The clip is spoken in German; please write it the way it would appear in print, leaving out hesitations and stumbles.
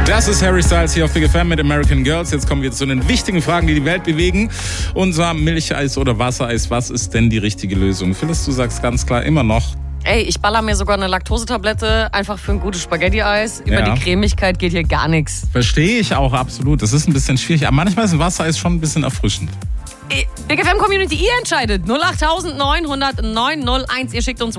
Das ist Harry Styles hier auf Big FM mit American Girls. Jetzt kommen wir zu den wichtigen Fragen, die die Welt bewegen. Unser Milcheis oder Wassereis, was ist denn die richtige Lösung? Phyllis, du sagst ganz klar immer noch. Ey, ich baller mir sogar eine Laktosetablette einfach für ein gutes Spaghetti-Eis. Über die Cremigkeit geht hier gar nichts. Verstehe ich auch absolut. Das ist ein bisschen schwierig. Aber manchmal ist ein Wassereis schon ein bisschen erfrischend. Big FM Community, ihr entscheidet. 08900 901. Ihr schickt uns